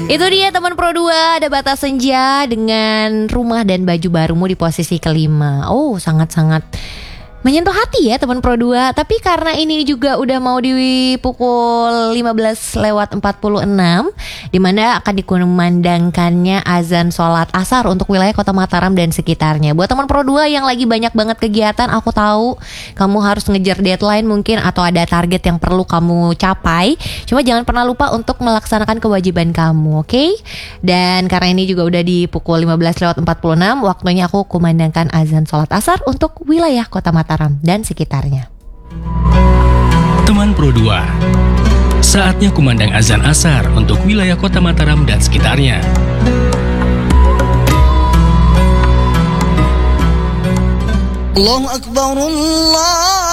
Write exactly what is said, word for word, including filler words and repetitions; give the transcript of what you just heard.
Itu dia teman Pro dua, ada Batas Senja dengan Rumah dan Baju Barumu di posisi kelima. Oh, sangat-sangat menyentuh hati ya teman Pro dua. Tapi karena ini juga udah mau di pukul lima belas lewat empat puluh enam, dimana akan dikumandangkannya azan sholat asar untuk wilayah Kota Mataram dan sekitarnya. Buat teman Pro dua yang lagi banyak banget kegiatan, aku tahu kamu harus ngejar deadline mungkin, atau ada target yang perlu kamu capai. Cuma jangan pernah lupa untuk melaksanakan kewajiban kamu, oke? Okay? Dan karena ini juga udah di pukul lima belas lewat empat puluh enam, waktunya aku kumandangkan azan sholat asar untuk wilayah Kota Mataram dan sekitarnya. Teman Pro dua, saatnya kumandang azan asar untuk wilayah Kota Mataram dan sekitarnya. Allahu Akbar, Allah